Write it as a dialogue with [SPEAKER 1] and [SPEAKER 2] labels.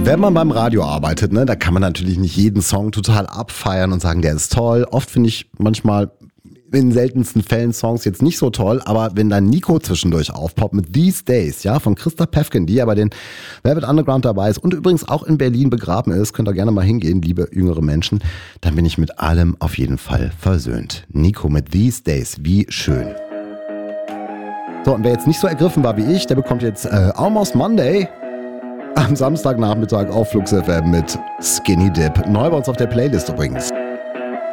[SPEAKER 1] Wenn man beim Radio arbeitet, ne, da kann man natürlich nicht jeden Song total abfeiern und sagen, der ist toll. Oft finde ich manchmal in seltensten Fällen Songs jetzt nicht so toll, aber wenn dann Nico zwischendurch aufpoppt mit These Days, ja, von Christa Päffken, die ja bei den Velvet Underground dabei ist und übrigens auch in Berlin begraben ist, könnt ihr gerne mal hingehen, liebe jüngere Menschen, dann bin ich mit allem auf jeden Fall versöhnt. Nico mit These Days, wie schön. So, und wer jetzt nicht so ergriffen war wie ich, der bekommt jetzt Almost Monday am Samstagnachmittag auf Flux FM mit Skinny Dip. Neu bei uns auf der Playlist übrigens.